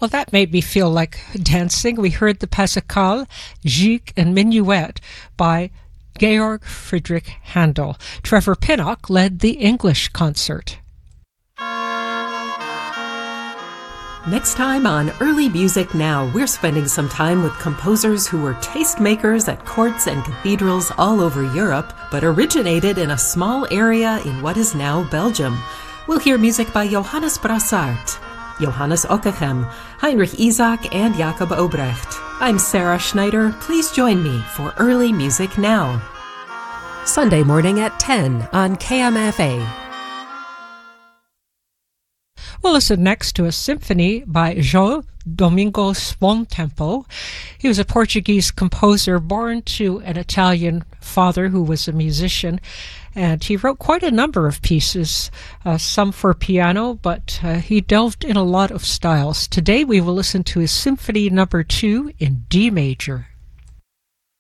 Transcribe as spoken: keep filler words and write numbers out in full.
Well, that made me feel like dancing. We heard the Pascal, Gigue, and Minuet by Georg Friedrich Handel. Trevor Pinnock led the English concert. Next time on Early Music Now, we're spending some time with composers who were tastemakers at courts and cathedrals all over Europe, but originated in a small area in what is now Belgium. We'll hear music by Johannes Brassard, Johannes Ockeghem, Heinrich Isaac, and Jacob Obrecht. I'm Sarah Schneider. Please join me for Early Music Now. Sunday morning at ten on K M F A. We'll listen next to a symphony by João Domingos Bom Tempo. He was a Portuguese composer born to an Italian father who was a musician, and he wrote quite a number of pieces, uh, some for piano, but uh, he delved in a lot of styles. Today we will listen to his Symphony Number Two in D major.